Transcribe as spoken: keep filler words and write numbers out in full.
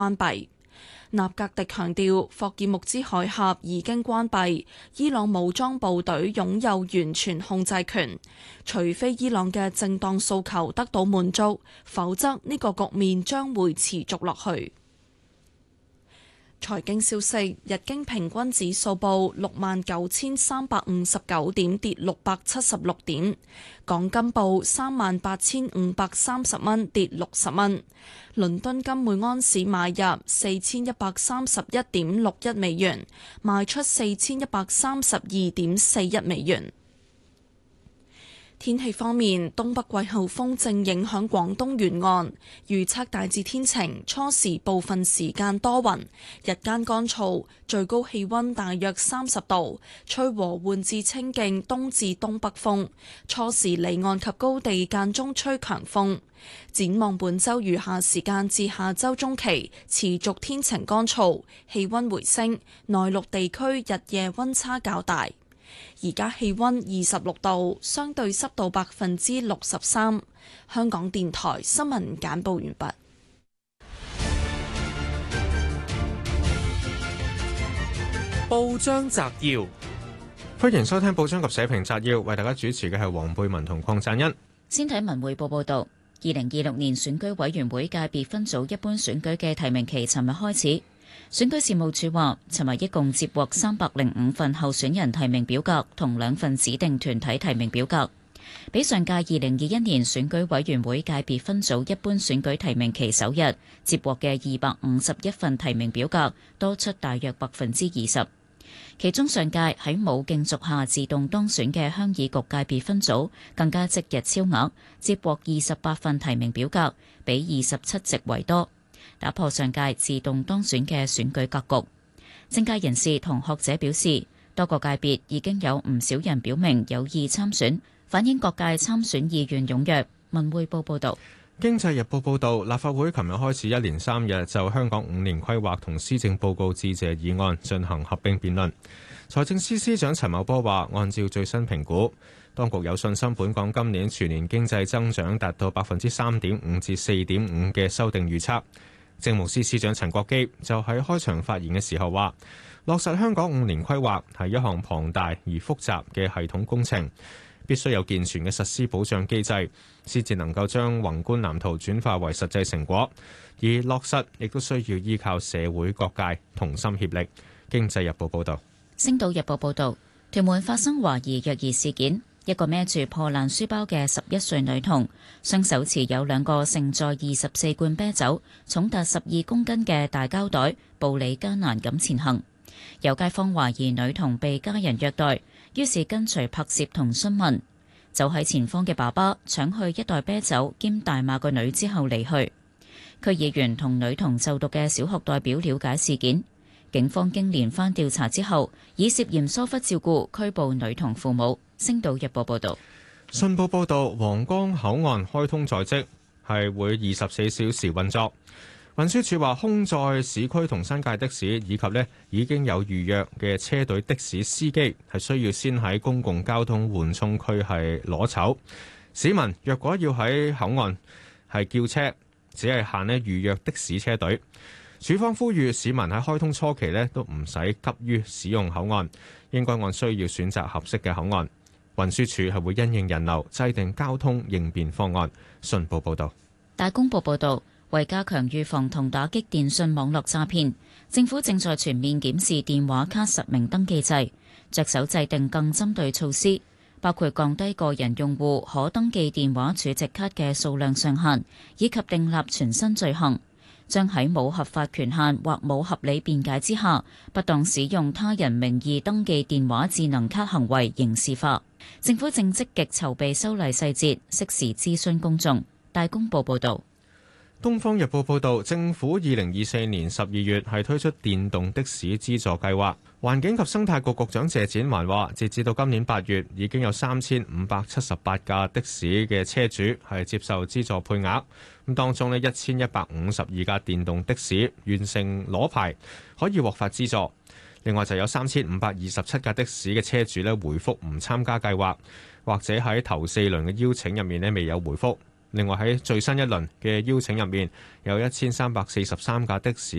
關閉。納格迪強調，霍爾木茲海峽已經關閉，伊朗武裝部隊擁有完全控制權，除非伊朗嘅正當訴求得到滿足，否則呢個局面將會持續落去。財經消息，日經平均指數報六萬九千三百五十九點，跌六百七十六點。港金報三萬八千五百三十蚊，跌六十蚊。倫敦金每盎司買入四千一百三十一點六一美元，賣出四千一百三十二點四一美元。天氣方面，東北季候風正影響廣東沿岸，預測大致天晴，初時部分時間多雲，日間乾燥，最高氣溫大約三十度，吹和緩至清勁東至東北風，初時離岸及高地間中吹強風。展望本週餘下時間至下週中期，持續天晴乾燥，氣溫回升，內陸地區日夜溫差較大。而家氣溫二十六度，相對濕度百分之六十三。香港電台新聞簡報完畢。 報章摘要，歡迎收聽報章及社評摘要，為大家主持嘅係黃貝文同鄺贊恩。 先睇文匯報報道，二零二六年選舉委員會界別分組一般選舉嘅提名期尋日開始。選舉事務處話，尋日一共接獲三百零五份候選人提名表格同兩份指定團體提名表格，比上屆二零二一年選舉委員會界別分組一般選舉提名期首日接獲嘅二百五十一份提名表格多出大約百分之二十。其中上屆喺冇競逐下自動當選嘅鄉議局界別分組更加即日超額，接獲二十八份提名表格，比二十七席為多，打破上屆自動當選嘅選舉格局。政界人士同學者表示，多個界別已經有唔少人表明有意參選，反映各界參選意願踴躍。文匯報報道。 經濟日報報導，立法會琴日開始一連三日就香港五年規劃同施政報告致謝議案進行合併辯論。財政司司長陳茂波話，按照最新評估，當局有信心本港今年全年經濟增長達到百分之三點五至四點五嘅修訂預測。政務司司長陳國基就喺開場發言嘅時候話，落實香港五年規劃係一項龐大而複雜嘅系統工程，必須有健全嘅實施保障機制，先至能夠將宏觀藍圖轉化為實際成果。而落實亦都需要依靠社會各界同心協力。經濟日報報導。 星島日報報導，屯門發生懷疑虐兒事件，一個孭住破爛書包嘅十一歲女童，雙手持有兩個盛載二十四罐啤酒、重達十二公斤嘅大膠袋，步履艱難咁前行。有街坊懷疑女童被家人虐待，於是跟隨拍攝同詢問。走喺前方嘅爸爸搶去一袋啤酒兼大罵個女之後離去。區議員同女童就讀嘅小學代表了解事件，警方經連番調查之後，以涉嫌疏忽照顧拘捕女童父母。星島日報報道。 信報報導，皇崗口岸開通在即，係會二十四小時運作。運輸署話，空載市區同新界的士以及呢已經有預約嘅車隊的士司機，係需要先喺公共交通緩衝區係攞籌。市民若果要喺口岸係叫車，只係限呢預約的士車隊。署方呼籲市民喺開通初期呢都唔使急於使用口岸，應該按需要選擇合適嘅口岸。運輸署係會因應人流制定交通應變方案。信報報導。 大公報報導。為加強預防同打擊電訊網絡詐騙，政府正在全面檢視電話卡實名登記制，着手制定更針對措施，包括降低個人用戶可登記電話儲值卡嘅數量上限，以及訂立全新罪行，將喺冇合法權限或冇合理辯解之下，不當使用他人名義登記電話智能卡行為刑事化。政府正積極籌備修例細節，適時諮詢公眾。大公報報導。 《東方日報》報導，政府二零二四年十二月係推出電動的士資助計劃。環境及生態局局長謝展寰話，截至到今年八月，已經有三千五百七十八架的士嘅車主係接受資助配額。咁當中呢，一千一百五十二架電動的士完成攞牌，可以獲發資助。另外就有三千五百二十七架的士嘅車主呢回覆唔參加計劃，或者喺頭四輪嘅邀請入面呢未有回覆。 另外喺最新一輪嘅邀請入面，有一千三百四十三架的士